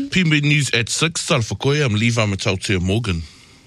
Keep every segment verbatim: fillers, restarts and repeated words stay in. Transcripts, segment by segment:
P M News at six, Salfakoya, I'm Levi Matautia Morgan.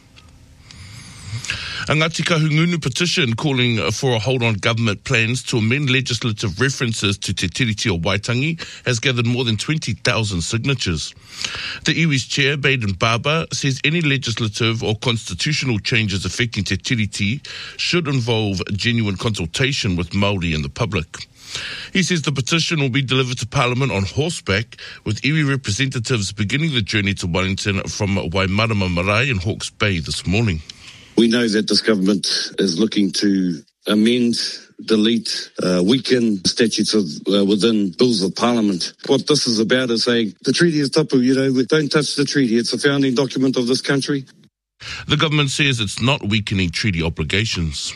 A Ngāti Kahungunu petition calling for a hold on government plans to amend legislative references to Te Tiriti o Waitangi has gathered more than twenty thousand signatures. The iwi's chair, Baden Barber, says any legislative or constitutional changes affecting Te Tiriti should involve genuine consultation with Māori and the public. He says the petition will be delivered to Parliament on horseback, with iwi representatives beginning the journey to Wellington from Waimarama Marae in Hawke's Bay this morning. We know that this government is looking to amend, delete, uh, weaken statutes of, uh, within bills of parliament. What this is about is saying the treaty is tapu, you know, we don't touch the treaty. It's a founding document of this country. The government says it's not weakening treaty obligations.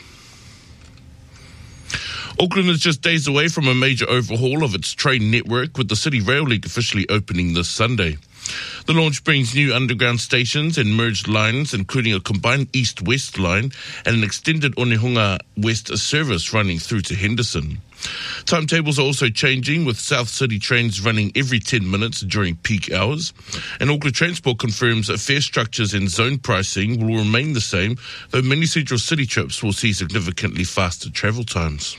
Auckland is just days away from a major overhaul of its train network, with the City Rail League officially opening this Sunday. The launch brings new underground stations and merged lines, including a combined east-west line and an extended Onehunga West service running through to Henderson. Timetables are also changing, with South City trains running every ten minutes during peak hours. And Auckland Transport confirms that fare structures and zone pricing will remain the same, though many Central City trips will see significantly faster travel times.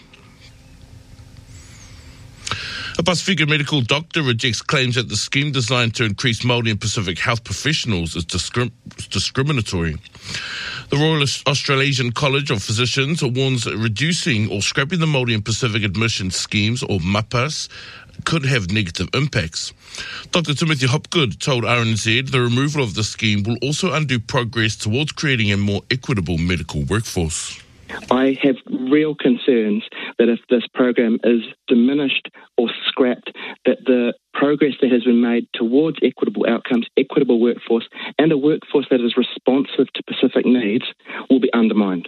A Pacifica medical doctor rejects claims that the scheme designed to increase Māori and Pacific health professionals is discrim- discriminatory. The Royal Australasian College of Physicians warns that reducing or scrapping the Māori and Pacific admission schemes, or MAPAs, could have negative impacts. Doctor Timothy Hopgood told R N Z the removal of the scheme will also undo progress towards creating a more equitable medical workforce. I have real concerns that if this program is diminished or scrapped, that the progress that has been made towards equitable outcomes, equitable workforce, and a workforce that is responsive to Pacific needs will be undermined.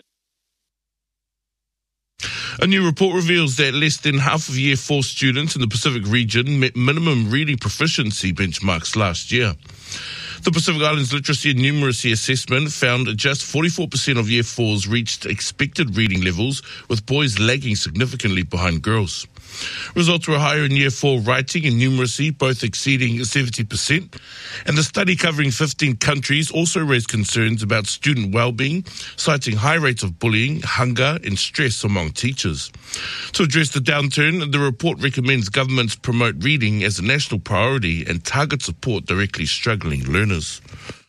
A new report reveals that less than half of Year four students in the Pacific region met minimum reading proficiency benchmarks last year. The Pacific Islands Literacy and Numeracy Assessment found just forty-four percent of Year fours reached expected reading levels, with boys lagging significantly behind girls. Results were higher in Year four writing and numeracy, both exceeding seventy percent. And the study, covering fifteen countries, also raised concerns about student well-being, citing high rates of bullying, hunger and stress among teachers. To address the downturn, the report recommends governments promote reading as a national priority and target support directly struggling learners.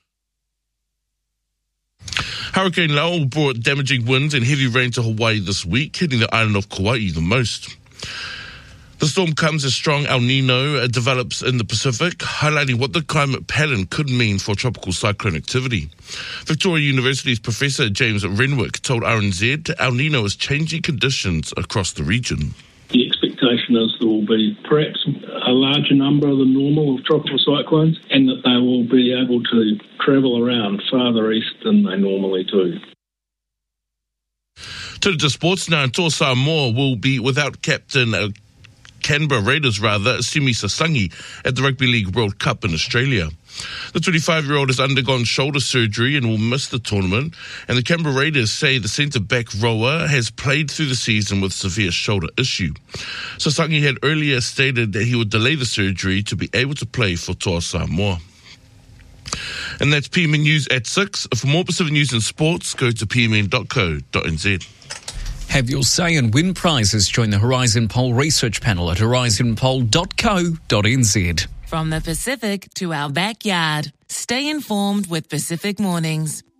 Hurricane Lau brought damaging winds and heavy rain to Hawaii this week, hitting the island of Kauai the most. The storm comes as strong El Nino develops in the Pacific, highlighting what the climate pattern could mean for tropical cyclone activity. Victoria University's Professor James Renwick told R N Z El Nino is changing conditions across the region. The expectation is there will be perhaps a larger number than normal of tropical cyclones, and that they will be able to travel around farther east than they normally do. To the sports now, Toa Samoa will be without captain uh, Canberra Raiders, rather, Simi Sasangi, at the Rugby League World Cup in Australia. The twenty-five-year-old has undergone shoulder surgery and will miss the tournament, and the Canberra Raiders say the centre-back rower has played through the season with severe shoulder issue. Sasangi had earlier stated that he would delay the surgery to be able to play for Toa Samoa. And that's P M N News at six. For more Pacific news and sports, go to p m n dot co dot n z. Have your say and win prizes. Join the Horizon Poll research panel at horizon poll dot co dot n z. From the Pacific to our backyard, stay informed with Pacific Mornings.